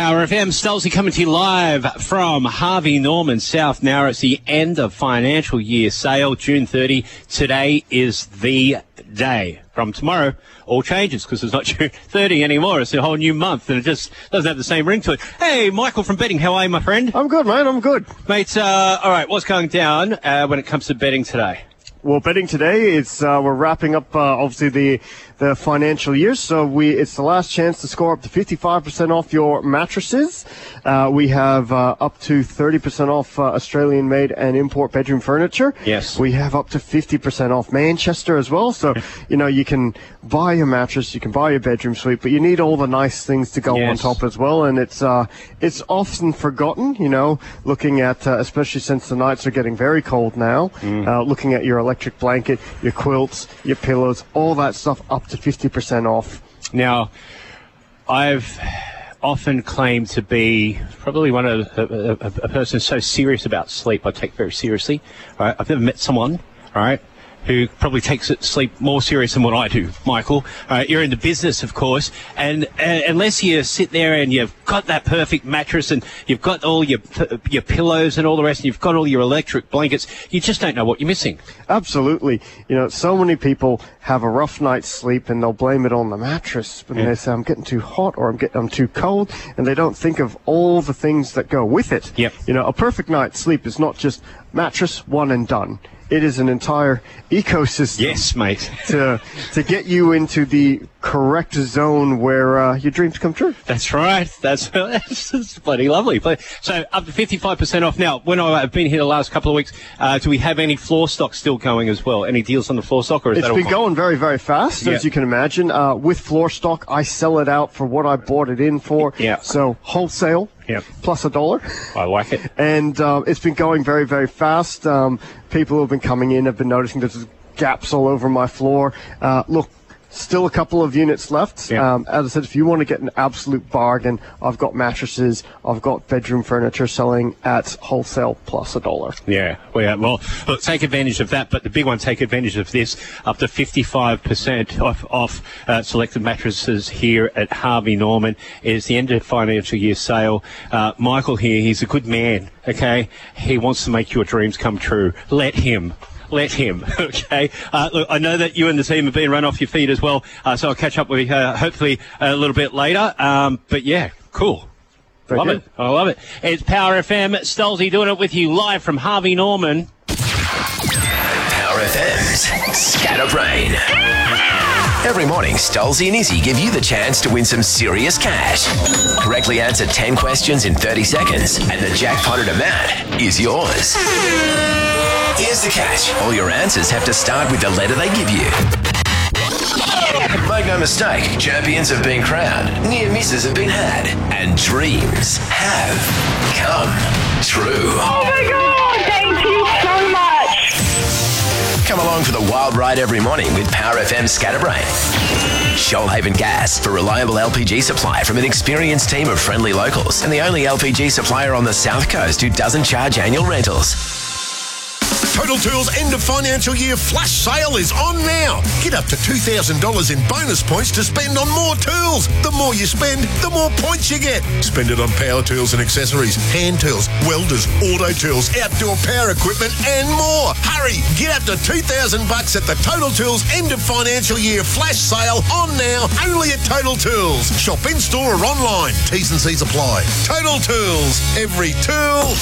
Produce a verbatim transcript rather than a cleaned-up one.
Power F M, Stolzy coming to you live from Harvey Norman South. Now it's the end of financial year sale, June thirtieth. Today is the day. From tomorrow, all changes because it's not June thirtieth anymore. It's a whole new month and it just doesn't have the same ring to it. Hey, Michael from Betting, how are you, my friend? I'm good, mate. I'm good. Mate, uh, all right, what's going down uh, when it comes to betting today? Well, betting today, it's uh, we're wrapping up uh, obviously the the financial year, so we it's the last chance to score up to fifty-five percent off your mattresses. Uh, we have uh, up to thirty percent off uh, Australian-made and import bedroom furniture. Yes. We have up to fifty percent off Manchester as well. So you know you can buy your mattress, you can buy your bedroom suite, but you need all the nice things to go yes. on top as well. And it's uh, it's often forgotten, you know, looking at uh, especially since the nights are getting very cold now. Mm. Uh, looking at your electric blanket, your quilts, your pillows, all that stuff up to fifty percent off. Now, I've often claimed to be probably one of a, a, a person so serious about sleep I take very seriously. Right? I've never met someone, all right, who probably takes it sleep more serious than what I do, Michael. Uh, you're in the business, of course, and uh, unless you sit there and you've got that perfect mattress and you've got all your your pillows and all the rest, and you've got all your electric blankets, you just don't know what you're missing. Absolutely. You know, so many people have a rough night's sleep and they'll blame it on the mattress. But yeah. they say, I'm getting too hot or I'm getting I'm too cold, and they don't think of all the things that go with it. Yep. You know, a perfect night's sleep is not just mattress, one and done. It is an entire ecosystem. Yes, mate. to to get you into the correct zone where uh, your dreams come true. That's right. That's, that's, that's bloody lovely. So up to fifty-five percent off. Now, when I've been here the last couple of weeks, uh, do we have any floor stock still going as well? Any deals on the floor stock? Or is it's that been all going very, very fast, yeah. as you can imagine. Uh, with floor stock, I sell it out for what I bought it in for. Yeah. So wholesale. Yep. Plus a dollar. I like it. And uh, it's been going very, very fast. Um, people who have been coming in have been noticing there's gaps all over my floor. Uh, look, still a couple of units left. Yep. Um, as I said, if you want to get an absolute bargain, I've got mattresses, I've got bedroom furniture selling at wholesale plus a dollar. Yeah, well, well, look, take advantage of that, but the big one, take advantage of this, up to fifty-five percent off, off uh, selected mattresses here at Harvey Norman. It is the end of financial year sale. Uh, Michael here, he's a good man, okay? He wants to make your dreams come true. Let him. Let him, okay? Uh, look, I know that you and the team have been run off your feet as well, uh, so I'll catch up with you uh, hopefully a little bit later. Um, but yeah, cool. Very love good. it. I love it. It's Power F M. Stolzy doing it with you live from Harvey Norman. Power F M's Scatterbrain. Every morning, Stolzy and Izzy give you the chance to win some serious cash. Correctly answer ten questions in thirty seconds, and the jackpot amount is yours. Here's the catch. All your answers have to start with the letter they give you. Make no mistake, champions have been crowned, near misses have been had, and dreams have come true. Oh my God, thank you so much. Come along for the wild ride every morning with Power F M Scatterbrain. Shoalhaven Gas, for reliable L P G supply from an experienced team of friendly locals, and the only L P G supplier on the South Coast who doesn't charge annual rentals. Total Tools end of financial year flash sale is on now. Get up to two thousand dollars in bonus points to spend on more tools. The more you spend, the more points you get. Spend it on power tools and accessories, hand tools, welders, auto tools, outdoor power equipment and more. Hurry, get up to two thousand bucks at the Total Tools end of financial year flash sale on now, only at Total Tools. Shop in store or online. T's and C's apply. Total Tools, every tool